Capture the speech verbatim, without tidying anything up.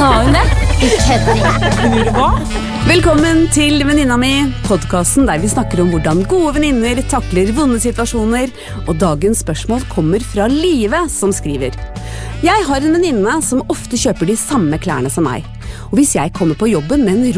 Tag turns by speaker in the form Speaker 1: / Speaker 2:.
Speaker 1: Sa hun det? Kødder.
Speaker 2: Hva?
Speaker 3: Velkommen til Venninna mi, podcasten der vi snakker om hvordan gode venninner takler vonde situasjoner, og dagens spørsmål kommer fra Live som skriver. Jeg har en venninne som ofte kjøper de samme klærne som meg, og hvis jeg kommer på jobben med en